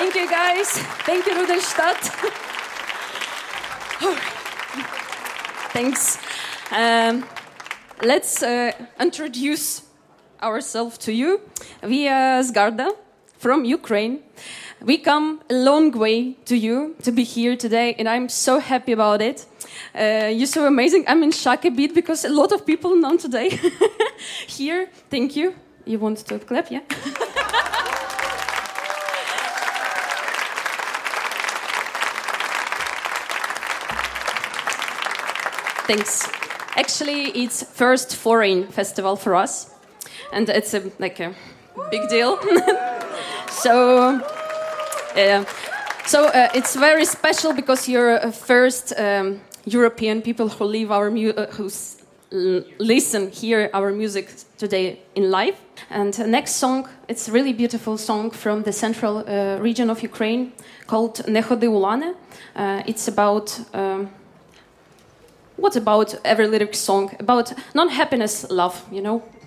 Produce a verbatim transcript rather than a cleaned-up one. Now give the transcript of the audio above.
Thank you, guys. Thank you, Rudenstadt. Thanks. Um, let's uh, introduce ourselves to you. We are Zgarda from Ukraine. We come a long way to you to be here today, and I'm so happy about it. Uh, you're so amazing. I'm in shock a bit because a lot of people know today here. Thank you. You want to clap, yeah? Thanks. Actually, it's first foreign festival for us, and it's a, like a big deal. so, uh, so uh, it's very special because you're a first um, European people who live our mu- uh, who s- l- listen hear our music today in live. And the next song, it's a really beautiful song from the central uh, region of Ukraine called "Не ходи у лани." Uh, it's about. Um, What about every lyric song? About non-happiness, love, you know?